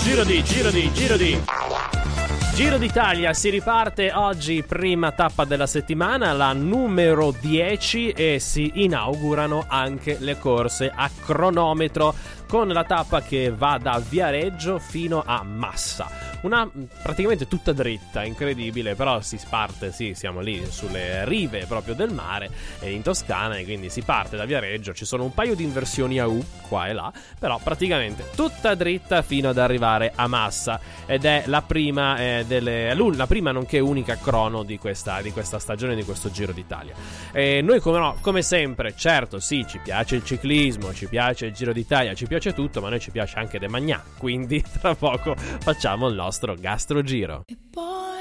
Giro d'Italia si riparte oggi, prima tappa della settimana, la numero 10, e si inaugurano anche le corse a cronometro con la tappa che va da Viareggio fino a Massa. Una praticamente tutta dritta, incredibile, però si parte, sì, siamo lì sulle rive proprio del mare, in Toscana, e quindi si parte da Viareggio. Ci sono un paio di inversioni a U qua e là, però praticamente tutta dritta fino ad arrivare a Massa, ed è la prima la prima nonché unica crono di questa stagione, di questo Giro d'Italia. E noi come sempre, certo, sì, ci piace il ciclismo, ci piace il Giro d'Italia, ci piace tutto, ma a noi ci piace anche De Magnà, quindi tra poco facciamo il nostro gastrogiro.